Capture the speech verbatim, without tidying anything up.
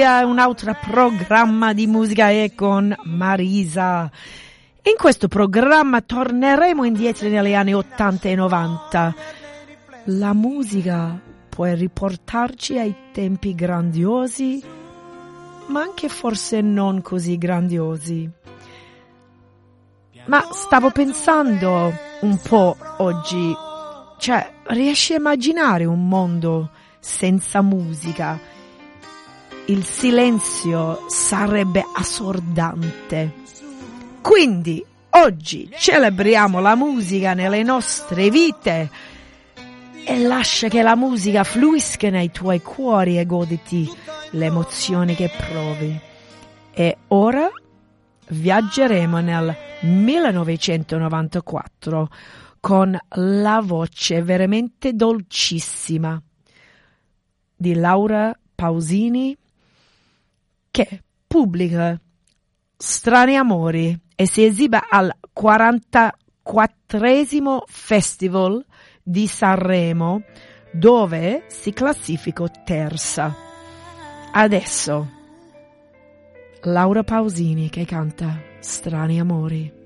a un altro programma di musica e con Marisa. In questo programma torneremo indietro negli anni ottanta e novanta. La musica può riportarci ai tempi grandiosi, ma anche forse non così grandiosi. Ma stavo pensando un po' oggi, cioè, riesci a immaginare un mondo senza musica? Il silenzio sarebbe assordante. Quindi, oggi celebriamo la musica nelle nostre vite e lascia che la musica fluisca nei tuoi cuori e goditi le emozioni che provi. E ora viaggeremo nel millenovecentonovantaquattro con la voce veramente dolcissima di Laura Pausini, che pubblica Strani Amori e si esibe al quarantaquattresimo Festival di Sanremo, dove si classificò terza. Adesso Laura Pausini che canta Strani Amori.